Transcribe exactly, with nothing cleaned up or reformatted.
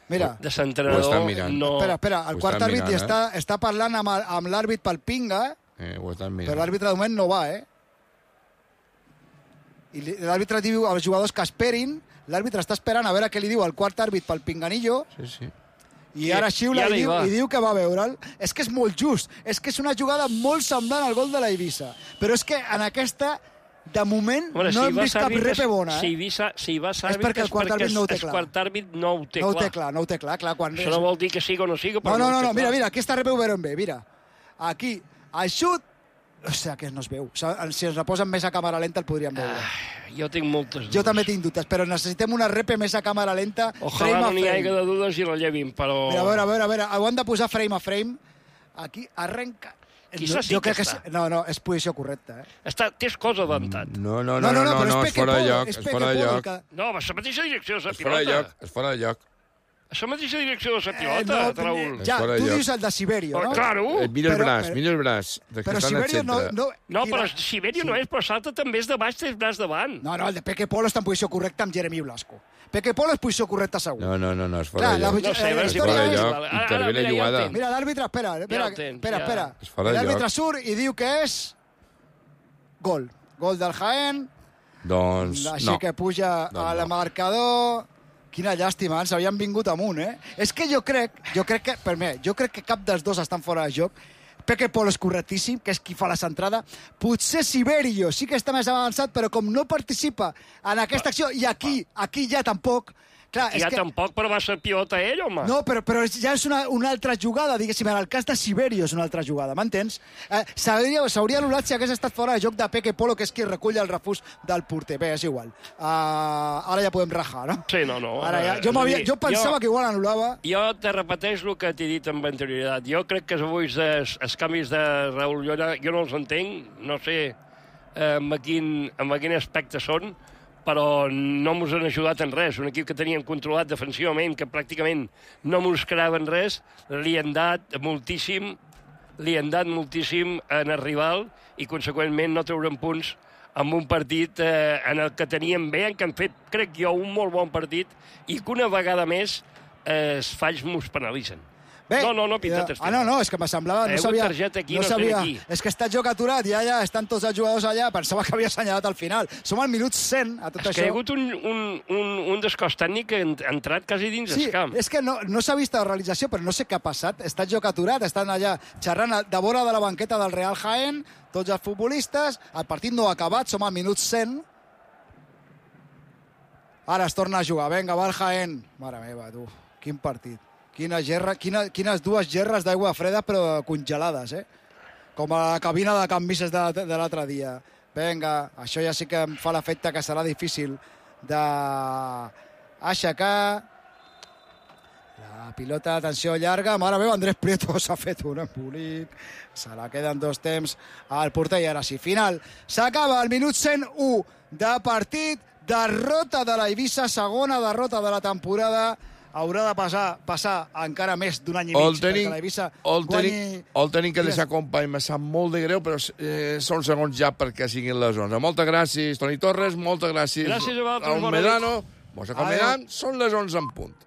Mira. de l'entrenador. No... Espera, espera, el quart àrbit mirant, està, està parlant amb, amb l'àrbit pel pinga, eh, ho estan mirant. però l'àrbitre de moment no va, eh? I l'àrbitre diu als jugadors que esperin, l'àrbitre està esperant a veure què li diu el quart àrbit pel pinganillo, sí, sí. i ara xiula i, i, diu, i diu que va veure'l. És que és molt just, és que és una jugada molt semblant al gol de la Eivissa, però és que en aquesta... De moment, bueno, no si hem vist cap repe bona, eh? Si, visa, si va és perquè el quart àrbit no ho té clar. El quart àrbit no ho té no clar. Ho té clar. No ho té clar, clar. Quan Això no vol dir que siga o no siga, però no, no, no, no, no, mira, mira, aquesta repe ho veurem bé, mira. Aquí, el xut... O sigui, que no es veu. Si ens la posen més a càmera lenta el podríem veure. Ah, jo tinc moltes dubtes. Jo també tinc dubtes, però necessitem una repe més a càmera lenta, Ojalà frame a no n'hi frame. hagi de dudes i la llevin, però... Mira, a veure, a veure, a veure, ho han de posar frame a frame. Aquí arrenca... Quizás no, jo sí que crec que està. sí. No, no, és posició correcta, eh? Està, tens cosa avantat. No, no, no, no, no, no, és fora de lloc, és fora de lloc. No, va, és la mateixa direcció de la pilota. És fora de lloc, és fora de lloc. És la mateixa direcció de la pilota, eh, no, Raül. Ja, tu dius el de Siberio, no? Claro. Eh, mira el braç, mira el braç. Però Siberio no... No, no però Siberio no és, però salta també és de baix, té el braç davant. No, no, el de Peque Polo està en posició correcta amb Jeremy Blasco. Peque Polo és posició correcta segur. No, no, no, no és fora de lloc. No sé, és fora de lloc, intervé la jugada. Mira, l'àrbitre, espera, espera, espera, espera. És fora de lloc. L'àrbitre surt i diu que és... Gol. Gol del Jaén. Doncs no. Així que puja al marcador... Quina llàstima, ens havien vingut amunt, eh? És que jo crec, jo crec que, per mi, jo crec que cap dels dos estan fora de joc. Peque Polo és correctíssim, que és qui fa la centrada. Potser Siberio sí que està més avançat, però com no participa en aquesta acció, i aquí, aquí ja tampoc... Clar, ja que... tampoc, però va ser pilota ell, home. No, però, però ja és una, una altra jugada, diguéssim. En el cas de Siberio és una altra jugada, m'entens? Eh, S'hauria anul·lat si hagués estat fora de joc de Peque Polo, que és qui recull el refús del porter. Bé, és igual. Uh, ara ja podem rajar, no? Sí, no, no. Ara ja, jo, jo pensava jo, que igual anul·lava. Jo te repeteix el que t'he dit amb anterioritat. Jo crec que avui els, els canvis de Raül Llora, jo no els entenc, no sé eh, amb, quin, amb quin aspecte són, però no ens han ajudat en res. Un equip que teníem controlat defensivament, que pràcticament no mosqueraven res, li han dat moltíssim, li han dat moltíssim en el rival i, conseqüentment, no trauran punts amb un partit eh, en el que teníem bé, en què han fet, crec jo, un molt bon partit i que una vegada més eh, els falls mos penalitzen. Bé, no, no, no, pintat estic. Ah, no, no, és que me semblava... No sabia, aquí, no no sabia, aquí. És que està joc aturat, ja, ja, estan tots els jugadors allà, pensava que havia assenyalat al final. Som al minut cent, a tot és això. És que hi ha hagut un, un, un, un descos tècnic que ha entrat quasi dins sí, el camp. És que no, no s'ha vist la realització, però no sé què ha passat. Està joc aturat, estan allà xerrant de vora de la banqueta del Real Jaén, tots els futbolistes, el partit no ha acabat, som al minut cent. Ara es torna a jugar, vinga, va el Jaén. Mare meva, tu, quin partit. Quina gerra, quina, quines dues gerres d'aigua freda però congelades, eh? Com a la cabina de canvis de, de l'altre dia. Vinga, això ja sí que em fa l'efecte que serà difícil d'aixecar. La pilota, atenció, llarga. Mare meva, Andrés Prieto s'ha fet un embolic. Se la queden dos temps al porter i ara sí, final. S'acaba el minut cent u de partit. Derrota de la Eivissa, segona derrota de la temporada. Haurà de passar, passar encara més d'un any i mig tenim, perquè la Eivissa guanyi... El tenim que deixar company, me sap molt de greu, però eh, són segons ja perquè siguin les onze. Moltes gràcies, Toni Torres, moltes gràcies. Gràcies a vosaltres, Raül Medrano. Mos acomiadam, són les onze en punt.